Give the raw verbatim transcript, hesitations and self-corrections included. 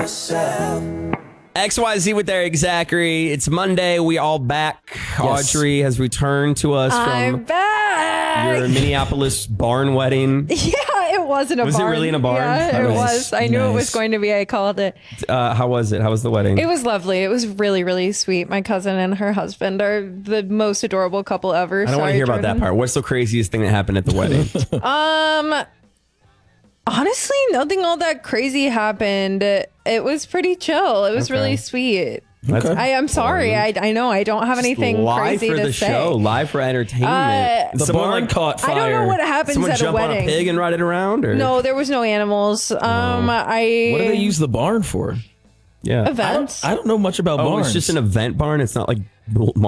myself. X Y Z with Eric Zachary. It's Monday. We all back. Yes. Audrey has returned to us I'm from back. your Minneapolis barn wedding. Yeah, it wasn't a Was it barn. really in a barn? Yeah, it Nice. was. I knew it was Nice. going to be. I called it. Uh, how was it? How was the wedding? It was lovely. It was really, really sweet. My cousin and her husband are the most adorable couple ever. I don't want to hear about that part. What's the craziest thing that happened at the wedding? Um, honestly, nothing all that crazy happened. It was pretty chill. It was Okay. really sweet. That's- I am sorry. I, I know I don't have anything live crazy for to the say. show, live for entertainment. Uh, The Someone, barn like, caught fire. I don't know what happens Someone at a jump on a wedding. pig and ride it around, or No, there was no animals. Um, I What do they use the barn for? yeah, events. I don't know much about Oh, barns. it's just an event barn. It's not like